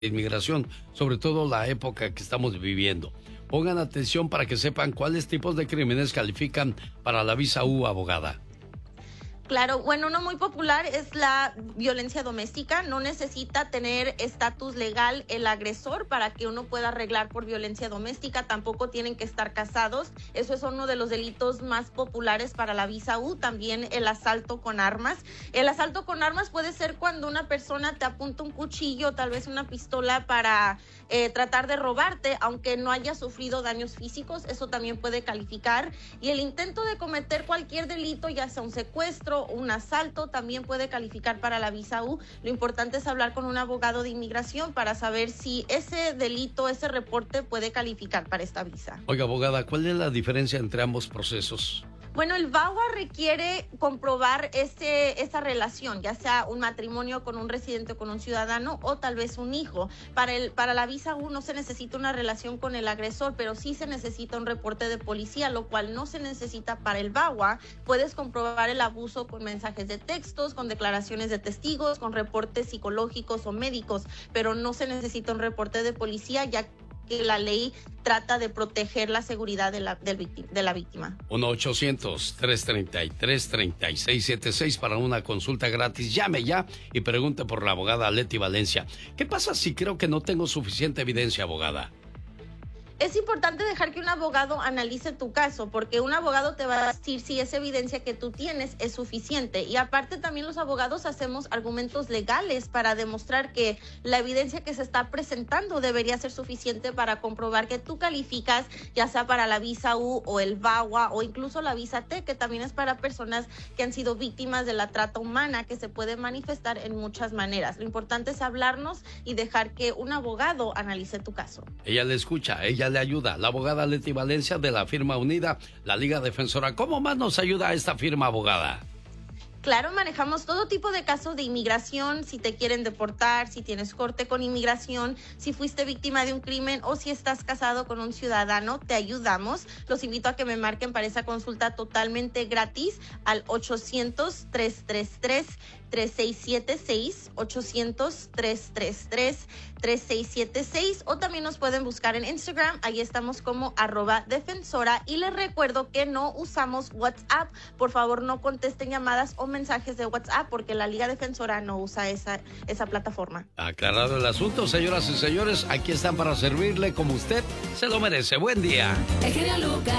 inmigración, sobre todo la época que estamos viviendo. Pongan atención para que sepan cuáles tipos de crímenes califican para la visa U, abogada. Claro, bueno, uno muy popular es la violencia doméstica. No necesita tener estatus legal el agresor para que uno pueda arreglar por violencia doméstica. Tampoco tienen que estar casados. Eso es uno de los delitos más populares para la visa U. También el asalto con armas. El asalto con armas puede ser cuando una persona te apunta un cuchillo, tal vez una pistola para tratar de robarte, aunque no haya sufrido daños físicos. Eso también puede calificar. Y el intento de cometer cualquier delito, ya sea un secuestro, un asalto, también puede calificar para la visa U. Lo importante es hablar con un abogado de inmigración para saber si ese delito, ese reporte puede calificar para esta visa. Oiga, abogada, ¿cuál es la diferencia entre ambos procesos? Bueno, el VAWA requiere comprobar esa relación, ya sea un matrimonio con un residente o con un ciudadano o tal vez un hijo. Para la visa U no se necesita una relación con el agresor, pero sí se necesita un reporte de policía, lo cual no se necesita para el VAWA. Puedes comprobar el abuso con mensajes de textos, con declaraciones de testigos, con reportes psicológicos o médicos, pero no se necesita un reporte de policía, ya que la ley trata de proteger la seguridad de la víctima. 1-800-333-3676 para una consulta gratis. Llame ya y pregunte por la abogada Leti Valencia. ¿Qué pasa si creo que no tengo suficiente evidencia, abogada? Es importante dejar que un abogado analice tu caso, porque un abogado te va a decir si esa evidencia que tú tienes es suficiente. Y aparte también los abogados hacemos argumentos legales para demostrar que la evidencia que se está presentando debería ser suficiente para comprobar que tú calificas, ya sea para la visa U o el VAWA o incluso la visa T, que también es para personas que han sido víctimas de la trata humana, que se puede manifestar en muchas maneras. Lo importante es hablarnos y dejar que un abogado analice tu caso. Ella le escucha, ella le ayuda. La abogada Leti Valencia de la firma Unida, la Liga Defensora. ¿Cómo más nos ayuda esta firma, abogada? Claro, manejamos todo tipo de casos de inmigración, si te quieren deportar, si tienes corte con inmigración, si fuiste víctima de un crimen o si estás casado con un ciudadano, te ayudamos. Los invito a que me marquen para esa consulta totalmente gratis al 800-333-3676, 800-333-3676, o también nos pueden buscar en Instagram, ahí estamos como @defensora, y les recuerdo que no usamos WhatsApp. Por favor, no contesten llamadas o mensajes de WhatsApp porque la Liga Defensora no usa esa plataforma. Aclarado el asunto, señoras y señores, aquí están para servirle como usted se lo merece. Buen día. El genio Lucas.